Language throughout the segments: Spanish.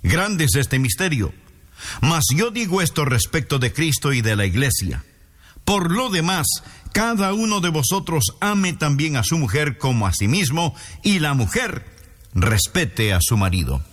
Grande es este misterio. Mas yo digo esto respecto de Cristo y de la Iglesia. Por lo demás, cada uno de vosotros ame también a su mujer como a sí mismo, y la mujer respete a su marido.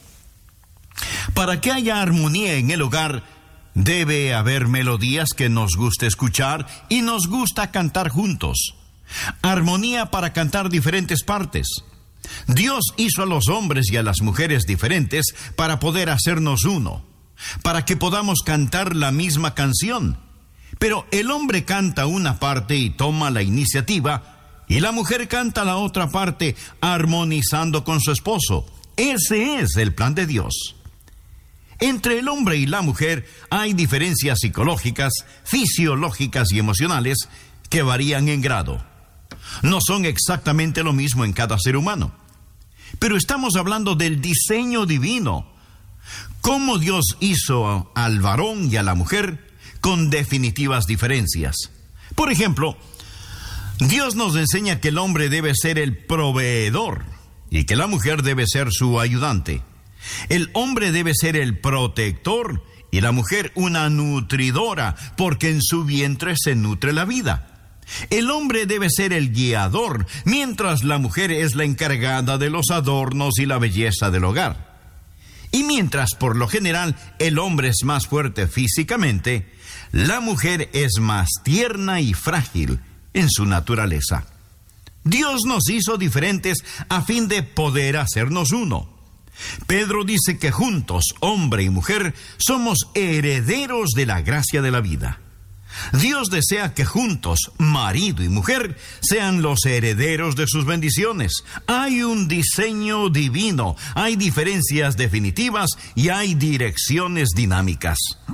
Para que haya armonía en el hogar, debe haber melodías que nos guste escuchar y nos gusta cantar juntos. Armonía para cantar diferentes partes. Dios hizo a los hombres y a las mujeres diferentes para poder hacernos uno, para que podamos cantar la misma canción. Pero el hombre canta una parte y toma la iniciativa, y la mujer canta la otra parte, armonizando con su esposo. Ese es el plan de Dios. Entre el hombre y la mujer hay diferencias psicológicas, fisiológicas y emocionales que varían en grado. No son exactamente lo mismo en cada ser humano. Pero estamos hablando del diseño divino. Cómo Dios hizo al varón y a la mujer con definitivas diferencias. Por ejemplo, Dios nos enseña que el hombre debe ser el proveedor y que la mujer debe ser su ayudante. El hombre debe ser el protector y la mujer una nutridora, porque en su vientre se nutre la vida. El hombre debe ser el guiador, mientras la mujer es la encargada de los adornos y la belleza del hogar. Y mientras, por lo general, el hombre es más fuerte físicamente, la mujer es más tierna y frágil en su naturaleza. Dios nos hizo diferentes a fin de poder hacernos uno. Pedro dice que juntos, hombre y mujer, somos herederos de la gracia de la vida. Dios desea que juntos, marido y mujer, sean los herederos de sus bendiciones. Hay un diseño divino, hay diferencias definitivas y hay direcciones dinámicas.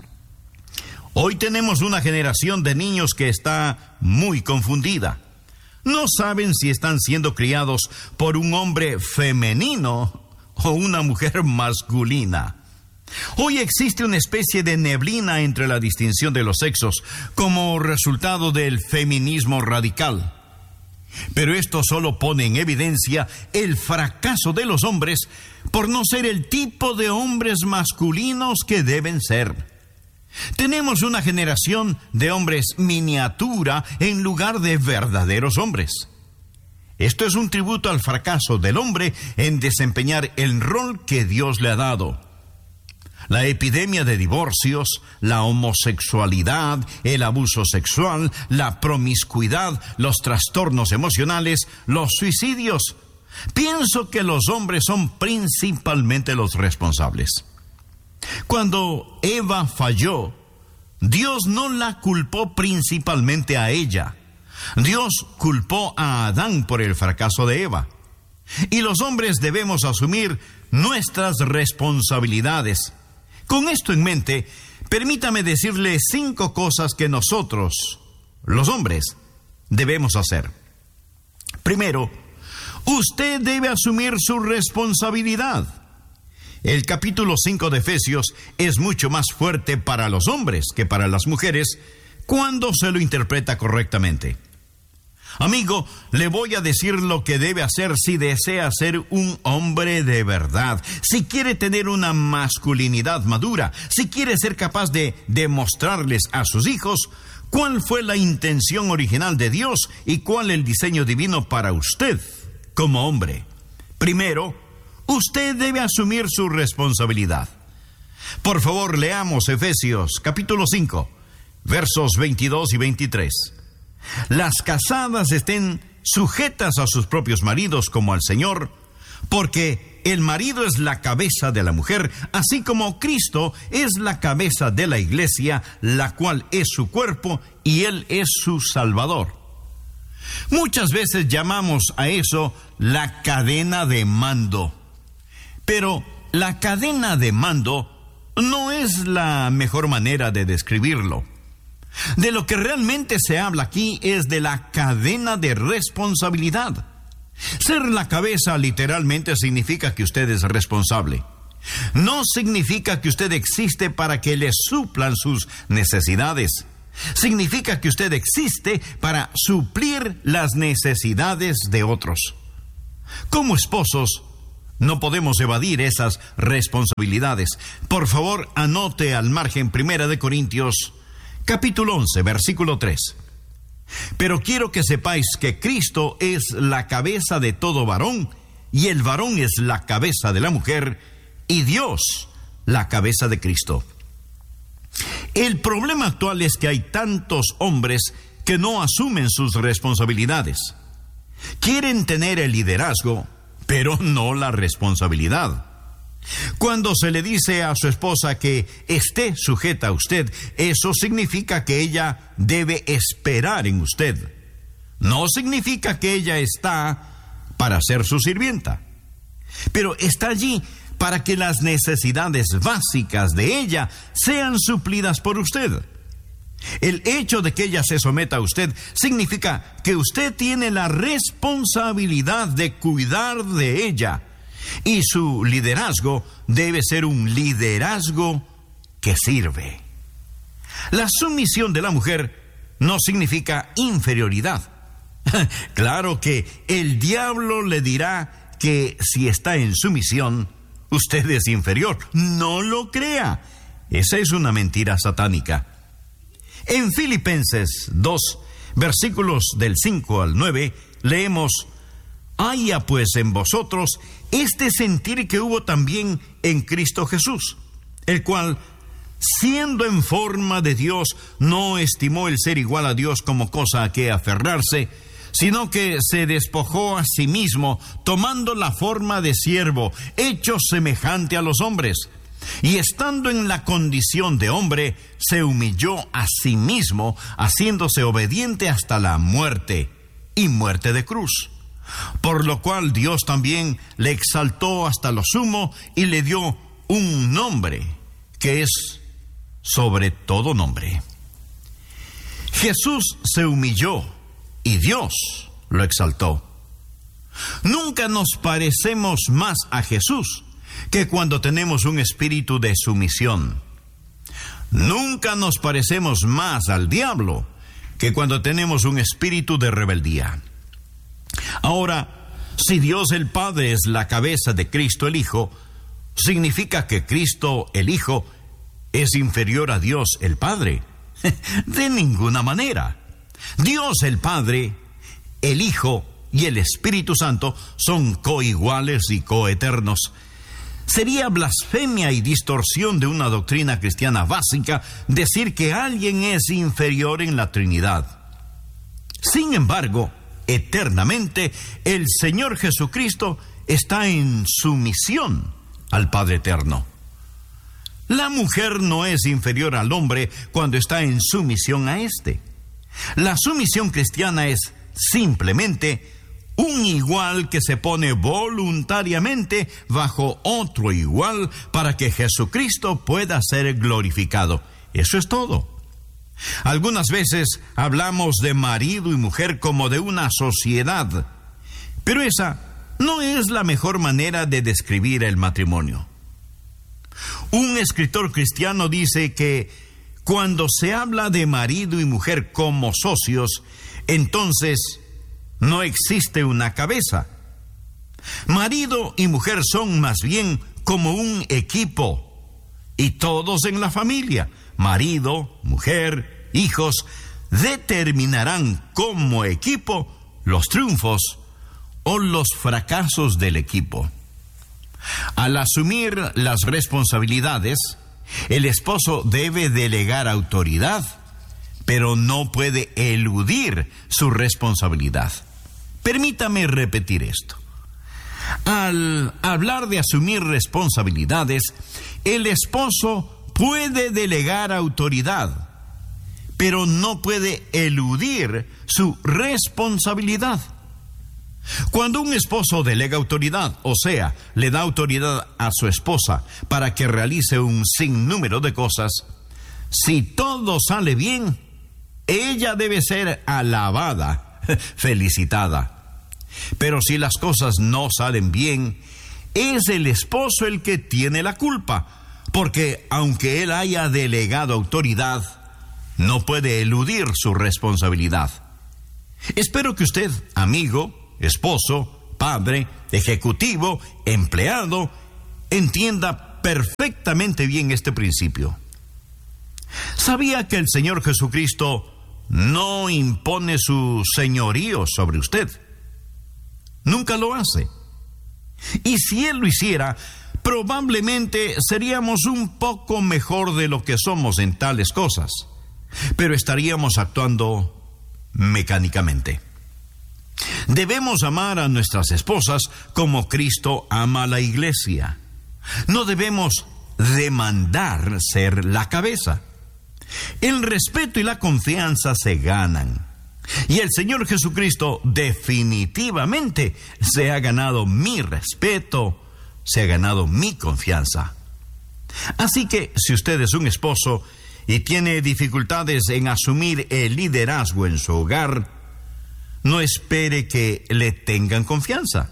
Hoy tenemos una generación de niños que está muy confundida. No saben si están siendo criados por un hombre femenino o una mujer masculina. Hoy existe una especie de neblina entre la distinción de los sexos como resultado del feminismo radical. Pero esto solo pone en evidencia el fracaso de los hombres por no ser el tipo de hombres masculinos que deben ser. Tenemos una generación de hombres miniatura en lugar de verdaderos hombres. Esto es un tributo al fracaso del hombre en desempeñar el rol que Dios le ha dado. La epidemia de divorcios, la homosexualidad, el abuso sexual, la promiscuidad, los trastornos emocionales, los suicidios. Pienso que los hombres son principalmente los responsables. Cuando Eva falló, Dios no la culpó principalmente a ella. Dios culpó a Adán por el fracaso de Eva. Y los hombres debemos asumir nuestras responsabilidades. Con esto en mente, permítame decirle 5 cosas que nosotros, los hombres, debemos hacer. Primero, usted debe asumir su responsabilidad. El capítulo 5 de Efesios es mucho más fuerte para los hombres que para las mujeres cuando se lo interpreta correctamente. Amigo, le voy a decir lo que debe hacer si desea ser un hombre de verdad, si quiere tener una masculinidad madura, si quiere ser capaz de demostrarles a sus hijos cuál fue la intención original de Dios y cuál el diseño divino para usted como hombre. Primero, usted debe asumir su responsabilidad. Por favor, leamos Efesios capítulo 5, versos 22 y 23. Las casadas estén sujetas a sus propios maridos como al Señor, porque el marido es la cabeza de la mujer, así como Cristo es la cabeza de la iglesia, la cual es su cuerpo y Él es su Salvador. Muchas veces llamamos a eso la cadena de mando, pero la cadena de mando no es la mejor manera de describirlo. De lo que realmente se habla aquí es de la cadena de responsabilidad. Ser la cabeza literalmente significa que usted es responsable. No significa que usted existe para que le suplan sus necesidades. Significa que usted existe para suplir las necesidades de otros. Como esposos, No podemos evadir esas responsabilidades. Por favor, anote al margen 1 Corintios, capítulo 11, versículo 3. Pero quiero que sepáis que Cristo es la cabeza de todo varón, y el varón es la cabeza de la mujer, y Dios la cabeza de Cristo. El problema actual es que hay tantos hombres que no asumen sus responsabilidades. Quieren tener el liderazgo, pero no la responsabilidad. Cuando se le dice a su esposa que esté sujeta a usted, eso significa que ella debe esperar en usted. No significa que ella está para ser su sirvienta, pero está allí para que las necesidades básicas de ella sean suplidas por usted. El hecho de que ella se someta a usted significa que usted tiene la responsabilidad de cuidar de ella, y su liderazgo debe ser un liderazgo que sirve. La sumisión de la mujer no significa inferioridad. Claro que el diablo le dirá que si está en sumisión, usted es inferior. No lo crea. Esa es una mentira satánica. En Filipenses 2, versículos del 5 al 9, leemos: haya pues en vosotros este sentir que hubo también en Cristo Jesús, el cual, siendo en forma de Dios, no estimó el ser igual a Dios como cosa a que aferrarse, sino que se despojó a sí mismo, tomando la forma de siervo, hecho semejante a los hombres. Y estando en la condición de hombre, se humilló a sí mismo, haciéndose obediente hasta la muerte, y muerte de cruz. Por lo cual Dios también le exaltó hasta lo sumo, y le dio un nombre que es sobre todo nombre. Jesús se humilló, y Dios lo exaltó. Nunca nos parecemos más a Jesús que cuando tenemos un espíritu de sumisión. Nunca nos parecemos más al diablo que cuando tenemos un espíritu de rebeldía. Ahora, si Dios el Padre es la cabeza de Cristo el Hijo, ¿significa que Cristo el Hijo es inferior a Dios el Padre? De ninguna manera. Dios el Padre, el Hijo y el Espíritu Santo son coiguales y coeternos. Sería blasfemia y distorsión de una doctrina cristiana básica decir que alguien es inferior en la Trinidad. Sin embargo, eternamente, el Señor Jesucristo está en sumisión al Padre Eterno. La mujer no es inferior al hombre cuando está en sumisión a éste. La sumisión cristiana es simplemente un igual que se pone voluntariamente bajo otro igual para que Jesucristo pueda ser glorificado. Eso es todo. Algunas veces hablamos de marido y mujer como de una sociedad, pero esa no es la mejor manera de describir el matrimonio. Un escritor cristiano dice que cuando se habla de marido y mujer como socios, entonces no existe una cabeza. Marido y mujer son más bien como un equipo, y todos en la familia, marido, mujer, hijos, determinarán como equipo los triunfos o los fracasos del equipo. Al asumir las responsabilidades, el esposo debe delegar autoridad, pero no puede eludir su responsabilidad. Permítame repetir esto. Al hablar de asumir responsabilidades, el esposo puede delegar autoridad, pero no puede eludir su responsabilidad. Cuando un esposo delega autoridad, o sea, le da autoridad a su esposa para que realice un sinnúmero de cosas, si todo sale bien, ella debe ser alabada, felicitada. Pero si las cosas no salen bien, es el esposo el que tiene la culpa, porque aunque él haya delegado autoridad, no puede eludir su responsabilidad. Espero que usted, amigo, esposo, padre, ejecutivo, empleado, entienda perfectamente bien este principio. ¿Sabía que el Señor Jesucristo no impone su señorío sobre usted? Nunca lo hace. Y si Él lo hiciera, probablemente seríamos un poco mejor de lo que somos en tales cosas, pero estaríamos actuando mecánicamente. Debemos amar a nuestras esposas como Cristo ama a la iglesia. No debemos demandar ser la cabeza. El respeto y la confianza se ganan. Y el Señor Jesucristo definitivamente se ha ganado mi respeto, se ha ganado mi confianza. Así que si usted es un esposo y tiene dificultades en asumir el liderazgo en su hogar, no espere que le tengan confianza.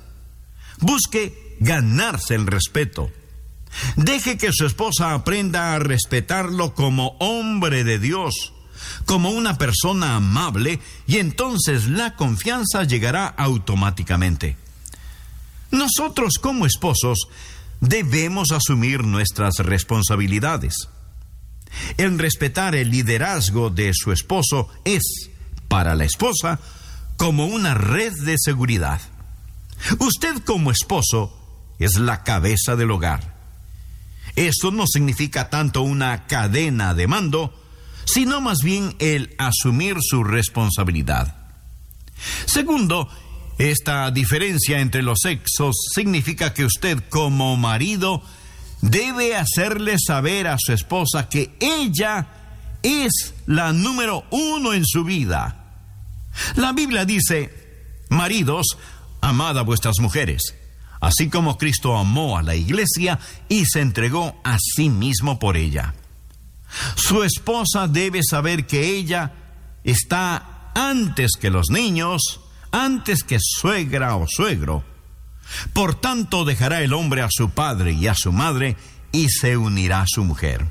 Busque ganarse el respeto. Deje que su esposa aprenda a respetarlo como hombre de Dios, como una persona amable, y entonces la confianza llegará automáticamente. Nosotros como esposos debemos asumir nuestras responsabilidades. El respetar el liderazgo de su esposo es, para la esposa, como una red de seguridad. Usted como esposo es la cabeza del hogar. Esto no significa tanto una cadena de mando, sino más bien el asumir su responsabilidad. Segundo, esta diferencia entre los sexos significa que usted como marido debe hacerle saber a su esposa que ella es la número 1 en su vida. La Biblia dice: maridos, amad a vuestras mujeres, así como Cristo amó a la iglesia y se entregó a sí mismo por ella. Su esposa debe saber que ella está antes que los niños, antes que suegra o suegro. Por tanto, dejará el hombre a su padre y a su madre y se unirá a su mujer.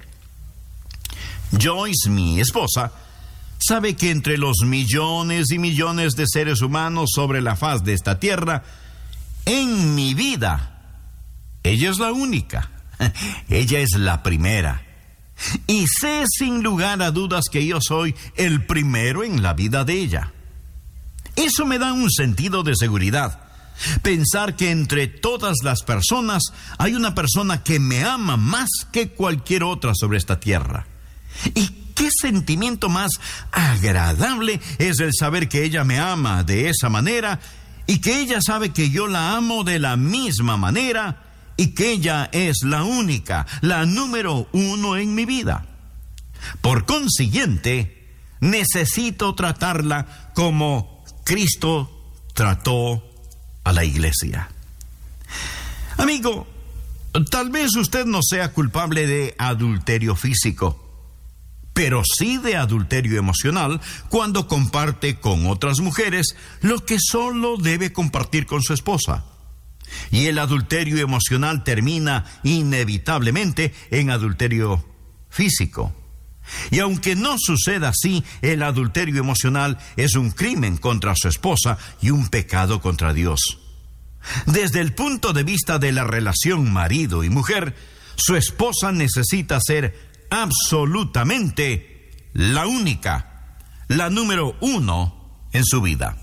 Joyce, mi esposa, sabe que entre los millones y millones de seres humanos sobre la faz de esta tierra, en mi vida, ella es la única. Ella es la primera. Y sé sin lugar a dudas que yo soy el primero en la vida de ella. Eso me da un sentido de seguridad. Pensar que entre todas las personas hay una persona que me ama más que cualquier otra sobre esta tierra. Y qué sentimiento más agradable es el saber que ella me ama de esa manera y que ella sabe que yo la amo de la misma manera y que ella es la única, la número 1 en mi vida. Por consiguiente, necesito tratarla como Cristo trató a la iglesia. Amigo, tal vez usted no sea culpable de adulterio físico, pero sí de adulterio emocional cuando comparte con otras mujeres lo que solo debe compartir con su esposa. Y el adulterio emocional termina inevitablemente en adulterio físico. Y aunque no suceda así, el adulterio emocional es un crimen contra su esposa y un pecado contra Dios. Desde el punto de vista de la relación marido y mujer, su esposa necesita ser absolutamente la única, la número 1 en su vida.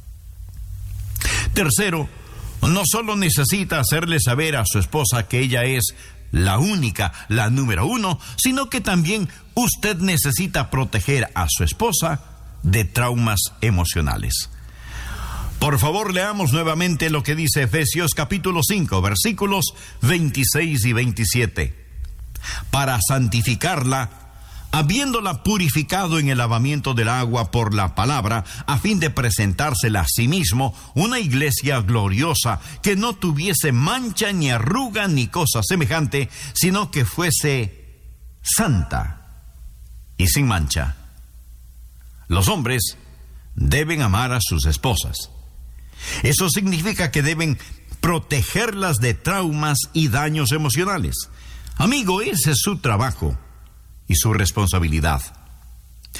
Tercero, no solo necesita hacerle saber a su esposa que ella es la única, la número 1, sino que también usted necesita proteger a su esposa de traumas emocionales. Por favor, leamos nuevamente lo que dice Efesios capítulo 5, versículos 26 y 27. Para santificarla, habiéndola purificado en el lavamiento del agua por la palabra, a fin de presentársela a sí mismo una iglesia gloriosa, que no tuviese mancha ni arruga ni cosa semejante, sino que fuese santa y sin mancha. Los hombres deben amar a sus esposas. Eso significa que deben protegerlas de traumas y daños emocionales. Amigo, ese es su trabajo y su responsabilidad.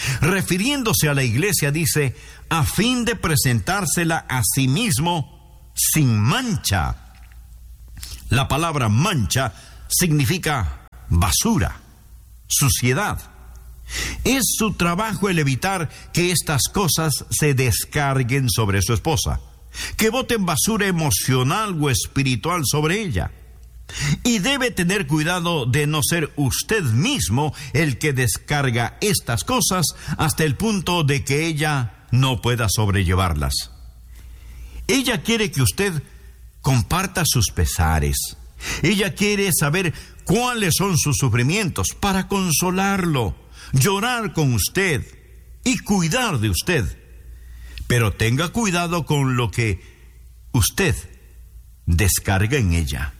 Refiriéndose a la iglesia, dice, a fin de presentársela a sí mismo sin mancha. La palabra mancha significa basura, suciedad. Es su trabajo el evitar que estas cosas se descarguen sobre su esposa, que boten basura emocional o espiritual sobre ella. Y debe tener cuidado de no ser usted mismo el que descarga estas cosas hasta el punto de que ella no pueda sobrellevarlas. Ella quiere que usted comparta sus pesares. Ella quiere saber cuáles son sus sufrimientos para consolarlo, llorar con usted y cuidar de usted. Pero tenga cuidado con lo que usted descarga en ella.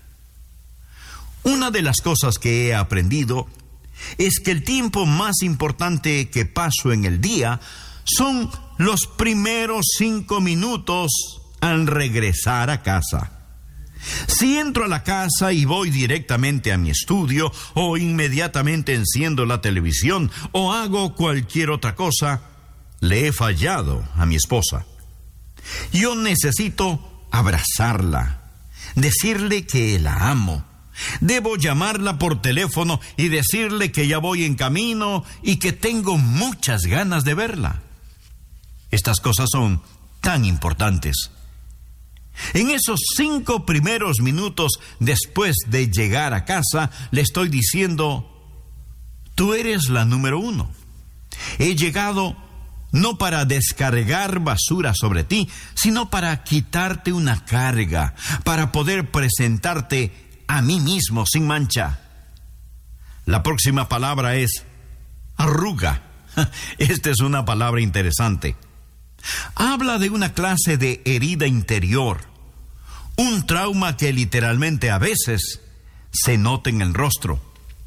Una de las cosas que he aprendido es que el tiempo más importante que paso en el día son los primeros 5 minutos al regresar a casa. Si entro a la casa y voy directamente a mi estudio, o inmediatamente enciendo la televisión, o hago cualquier otra cosa, le he fallado a mi esposa. Yo necesito abrazarla, decirle que la amo. Debo llamarla por teléfono y decirle que ya voy en camino y que tengo muchas ganas de verla. Estas cosas son tan importantes. En esos 5 primeros minutos después de llegar a casa, le estoy diciendo: tú eres la número 1. He llegado no para descargar basura sobre ti, sino para quitarte una carga, para poder presentarte a mí mismo sin mancha. La próxima palabra es arruga. Esta es una palabra interesante. Habla de una clase de herida interior, un trauma que literalmente a veces se nota en el rostro.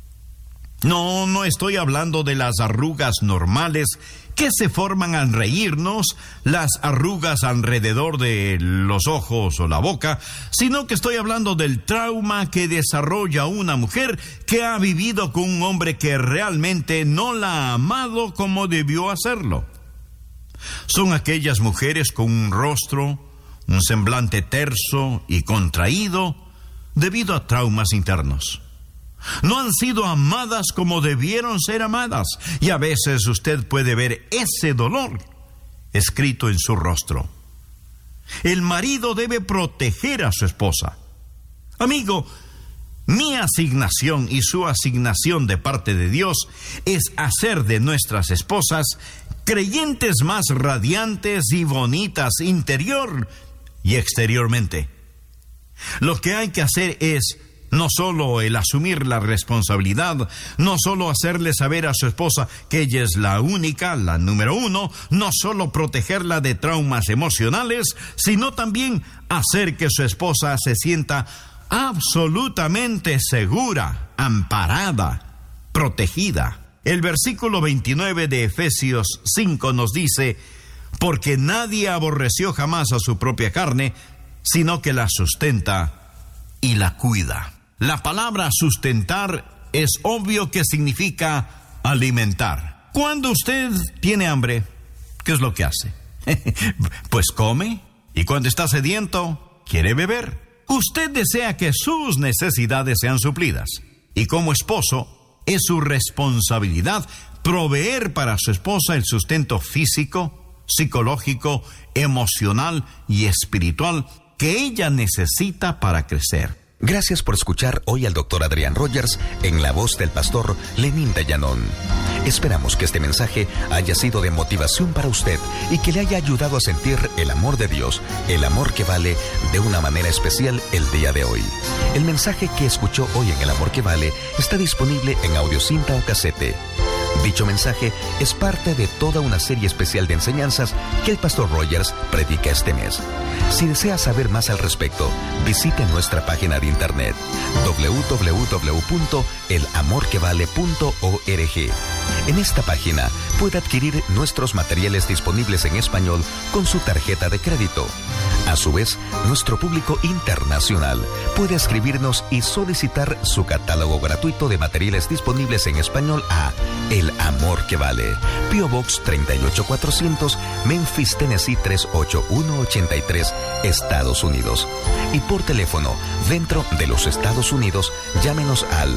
No estoy hablando de las arrugas normales que se forman al reírnos, las arrugas alrededor de los ojos o la boca, sino que estoy hablando del trauma que desarrolla una mujer que ha vivido con un hombre que realmente no la ha amado como debió hacerlo. Son aquellas mujeres con un rostro, un semblante terso y contraído debido a traumas internos. No han sido amadas como debieron ser amadas, y a veces usted puede ver ese dolor escrito en su rostro. El marido debe proteger a su esposa. Amigo, mi asignación y su asignación de parte de Dios es hacer de nuestras esposas creyentes más radiantes y bonitas interior y exteriormente. Lo que hay que hacer es no solo el asumir la responsabilidad, no solo hacerle saber a su esposa que ella es la única, la número 1, no solo protegerla de traumas emocionales, sino también hacer que su esposa se sienta absolutamente segura, amparada, protegida. El versículo 29 de Efesios 5 nos dice: porque nadie aborreció jamás a su propia carne, sino que la sustenta y la cuida. La palabra sustentar es obvio que significa alimentar. Cuando usted tiene hambre, ¿qué es lo que hace? Pues come, y cuando está sediento, quiere beber. Usted desea que sus necesidades sean suplidas, y como esposo, es su responsabilidad proveer para su esposa el sustento físico, psicológico, emocional y espiritual que ella necesita para crecer. Gracias por escuchar hoy al Dr. Adrián Rogers en la voz del pastor Lenín Dayanón. Esperamos que este mensaje haya sido de motivación para usted y que le haya ayudado a sentir el amor de Dios, el amor que vale, de una manera especial el día de hoy. El mensaje que escuchó hoy en El Amor que Vale está disponible en audiocinta o casete. Dicho mensaje es parte de toda una serie especial de enseñanzas que el pastor Rogers predica este mes. Si desea saber más al respecto, visite nuestra página de internet www.elamorquevale.org. En esta página puede adquirir nuestros materiales disponibles en español con su tarjeta de crédito. A su vez, nuestro público internacional puede escribirnos y solicitar su catálogo gratuito de materiales disponibles en español a El Amor que Vale, P.O. Box 38400, Memphis, Tennessee 38183, Estados Unidos. Y por teléfono, dentro de los Estados Unidos, llámenos al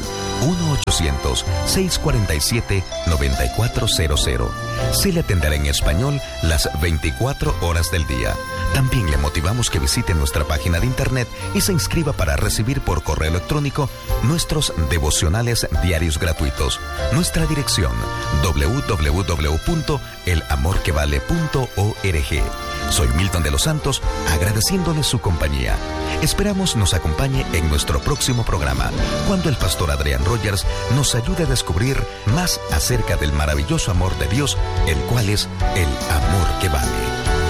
1-800-647-9400. Se le atenderá en español las 24 horas del día. También le motivamos que visite nuestra página de internet y se inscriba para recibir por correo electrónico nuestros devocionales diarios gratuitos. Nuestra dirección: www.elamorquevale.org. Soy Milton de los Santos, agradeciéndole su compañía. Esperamos nos acompañe en nuestro próximo programa, cuando el pastor Adrián Rogers nos ayude a descubrir más acerca del maravilloso amor de Dios, el cual es el amor que vale.